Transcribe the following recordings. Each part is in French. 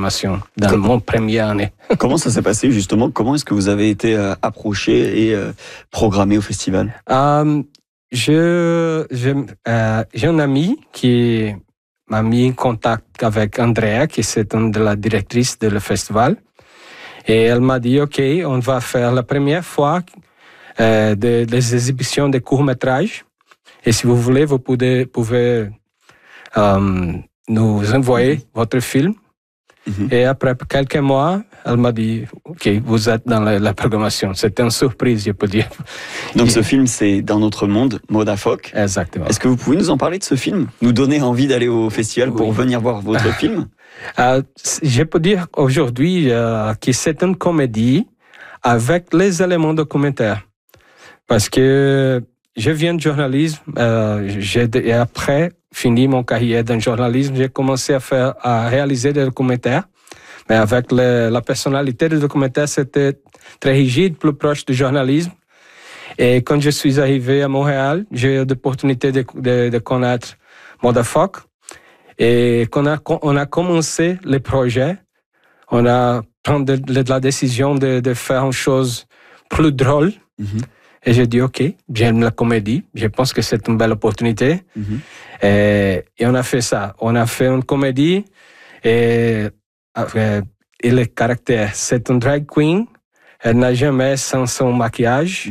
programmation dans mon première année. Comment ça s'est passé justement? Comment est-ce que vous avez été approché et programmé au festival? J'ai un ami qui m'a mis en contact avec Andrea, qui est une de la directrice de le festival. Et elle m'a dit, OK, on va faire la première fois des exhibitions de courts-métrages. Et si vous voulez, vous pouvez nous envoyer votre film. Et après quelques mois, elle m'a dit, OK, vous êtes dans la programmation. C'était une surprise, je peux dire. Donc ce film, c'est Dans notre monde, Modafoc. Exactement. Est-ce que vous pouvez nous en parler de ce film? Nous donner envie d'aller au festival pour venir voir votre film? Je peux dire aujourd'hui que c'est une comédie avec les éléments documentaires. Parce que je viens de journalisme, et après fini mon carrière dans le journalisme, j'ai commencé à réaliser des documentaires. Mais avec la personnalité du documentaire, c'était très rigide, plus proche du journalisme. Et quand je suis arrivé à Montréal, j'ai eu l'opportunité de connaître Modafoc. Et quand on a commencé le projet, on a pris la décision de faire une chose plus drôle. Et j'ai dit, OK, j'aime la comédie, je pense que c'est une belle opportunité. Et on a fait ça. On a fait une comédie et le caractère, c'est une drag queen. Elle n'a jamais sans son maquillage.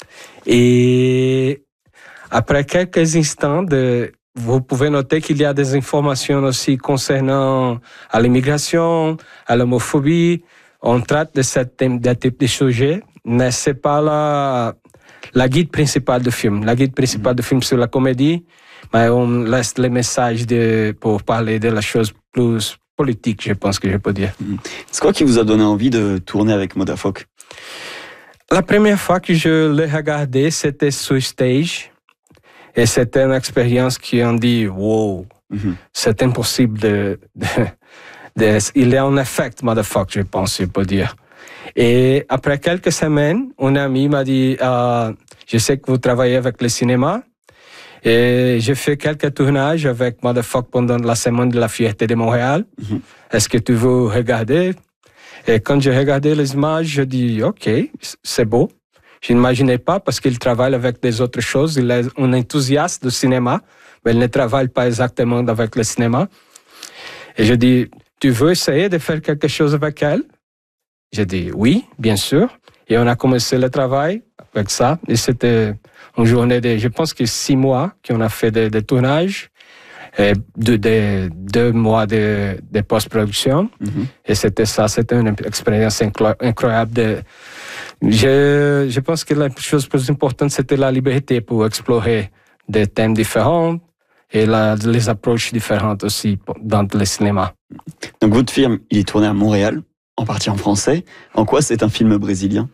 Et après quelques instants, vous pouvez noter qu'il y a des informations aussi concernant à l'immigration, à l'homophobie. On traite de ce type de sujet, mais c'est pas la guide principale du film. La guide principale du film, c'est la comédie, mais on laisse les messages pour parler de la chose plus politique, je pense que je peux dire. C'est quoi qui vous a donné envie de tourner avec Modafoc? La première fois que je l'ai regardé, c'était sur stage. Et c'était une expérience qui on dit, wow, c'est impossible il y a un effet Modafoc, je pense, je peux dire. Et après quelques semaines, un ami m'a dit, je sais que vous travaillez avec le cinéma. Et j'ai fait quelques tournages avec Modafoc pendant la semaine de la fierté de Montréal. Est-ce que tu veux regarder? Et quand j'ai regardé les images, je dis, OK, c'est beau. Je n'imaginais pas parce qu'il travaille avec des autres choses. Il est un enthousiaste du cinéma, mais il ne travaille pas exactement avec le cinéma. Et je dis, tu veux essayer de faire quelque chose avec elle? J'ai dit, oui, bien sûr. Et on a commencé le travail avec ça. Et c'était une journée de, je pense que 6 mois qu'on a fait des tournages. Et 2 mois de post-production. Et c'était ça, c'était une expérience incroyable. Je pense que la chose plus importante, c'était la liberté pour explorer des thèmes différents et les approches différentes aussi dans le cinéma. Donc votre film, il est tourné à Montréal, en partie en français. En quoi c'est un film brésilien?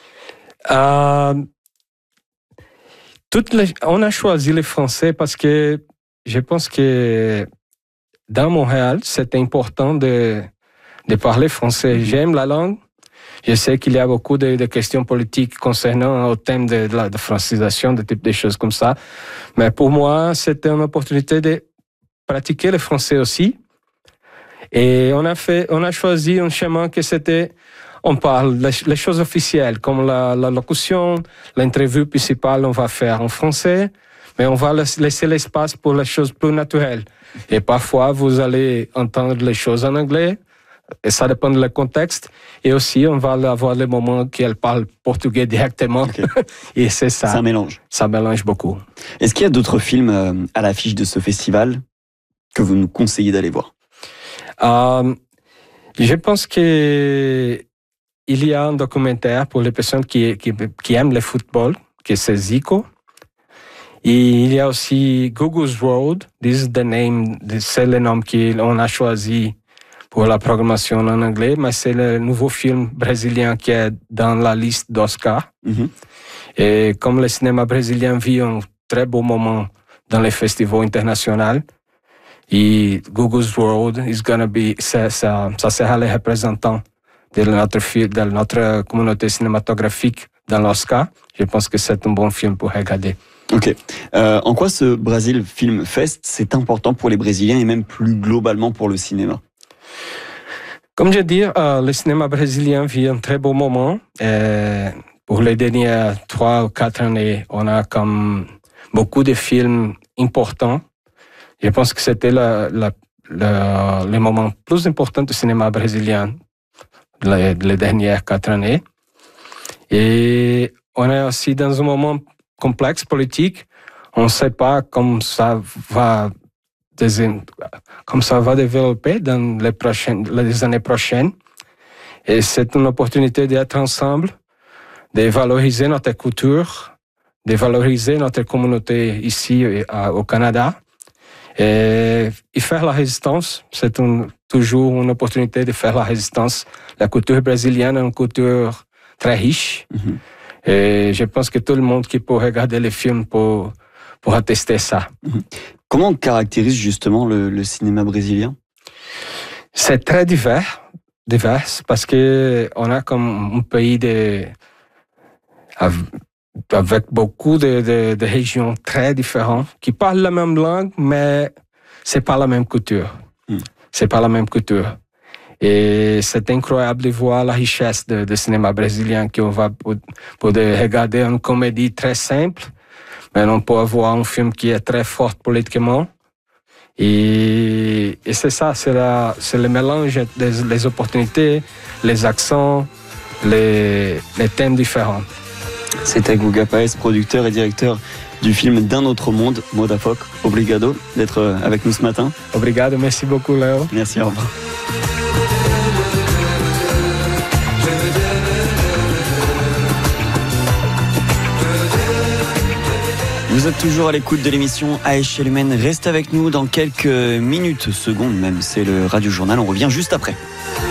On a choisi le français parce que je pense que dans Montréal, c'est important de parler français. J'aime la langue. Je sais qu'il y a beaucoup de questions politiques concernant le thème de la francisation, de type de choses comme ça. Mais pour moi, c'était une opportunité de pratiquer le français aussi. Et on a choisi un chemin que c'était, on parle les choses officielles, comme la locution, l'interview principale, on va faire en français, mais on va laisser l'espace pour les choses plus naturelles. Et parfois, vous allez entendre les choses en anglais, et ça dépend du contexte. Et aussi, on va avoir les moments qu'elle parle portugais directement. Okay. Et c'est ça. C'est un mélange. Ça mélange beaucoup. Est-ce qu'il y a d'autres films à l'affiche de ce festival que vous nous conseillez d'aller voir? Je pense qu'il y a un documentaire pour les personnes qui aiment le football, que c'est Zico. Et il y a aussi Google's Road. This is the name, c'est le nom qu'on a choisi pour la programmation en anglais, mais c'est le nouveau film brésilien qui est dans la liste d'Oscar. Et comme le cinéma brésilien vit un très beau moment dans les festivals internationaux, et Google's World is gonna be, ça sera le représentant de notre communauté cinématographique dans l'Oscar. Je pense que c'est un bon film pour regarder. Ok. En quoi ce Brazil Film Fest, c'est important pour les Brésiliens et même plus globalement pour le cinéma? Comme je dis, le cinéma brésilien vit un très beau moment. Pour les dernières 3 ou 4 années, on a comme beaucoup de films importants. Je pense que c'était le moment plus important du cinéma brésilien les dernières 4 années. Et on est aussi dans un moment complexe politique. On ne sait pas comment ça va développer dans les années prochaines. Et c'est une opportunité d'être ensemble, de valoriser notre culture, de valoriser notre communauté ici au Canada. Et faire la résistance, c'est toujours une opportunité de faire la résistance. La culture brésilienne est une culture très riche. Mm-hmm. Et je pense que tout le monde qui peut regarder les films pour attester ça. Mm-hmm. Comment on caractérise justement le cinéma brésilien? C'est très divers parce que on a comme un pays avec beaucoup de régions très différentes qui parlent la même langue, mais c'est pas la même culture. C'est pas la même culture. Et c'est incroyable de voir la richesse du cinéma brésilien, qu'on va pouvoir regarder une comédie très simple, mais on peut avoir un film qui est très fort politiquement. Et c'est ça, c'est le mélange des opportunités, les accents, les thèmes différents. C'était Guga Paes, producteur et directeur du film D'un autre monde, Modafoc. Obrigado d'être avec nous ce matin. Obrigado, merci beaucoup Léo. Merci, au revoir. Vous êtes toujours à l'écoute de l'émission À échelle humaine. Restez avec nous dans quelques minutes, secondes même. C'est le Radio Journal. On revient juste après.